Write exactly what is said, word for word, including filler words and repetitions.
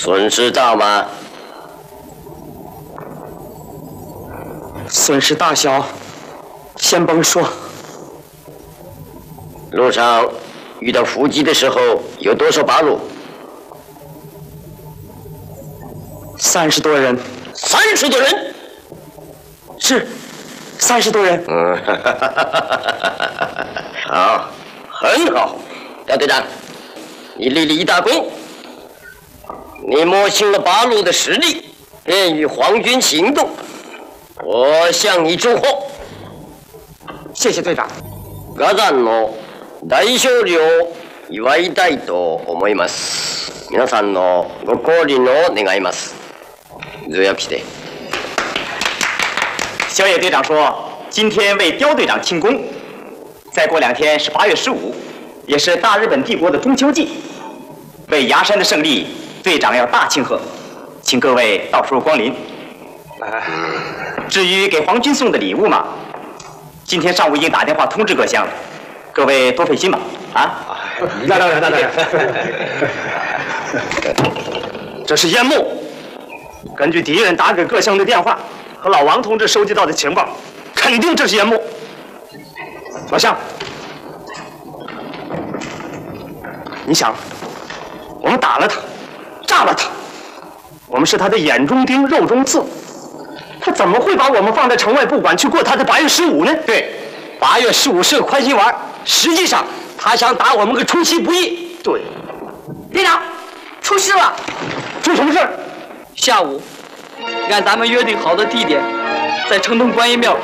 损失大吗？ 损失大小，先甭说。 路上遇到伏击的时候有多少八路？ 三十多人。 三十多人？ 是，三十多人。 嗯，好，很好，大队长，你立了一大功，你摸清了八路的实力，便与皇军行动，我向你祝贺。 谢谢队長。 ガザンの大勝利を祝いたいと思います。皆さんのご降臨を願います。注意して。 小野队长说，今天为刁队长庆功。再过两天是八月十五，也是大日本帝国的中秋祭。为崖山的胜利，队长要大庆贺，请各位到时候光临。至于给皇军送的礼物嘛，今天上午已经打电话通知各乡了，各位多费心吧。啊， 那当然，那当然。这是烟幕。根据敌人打给各乡的电话和老王同志收集到的情报，肯定这是烟幕。老乡，你想，我们打了他，炸了他，我们是他的眼中钉、肉中刺，他怎么会把我们放在城外不管，去过他的八月十五呢？ 对，八月十五是个宽心丸，实际上他想打我们个出其不意。 对， 队长，出事了！ 出什么事儿？ 下午，按咱们约定好的地点，在城东观音庙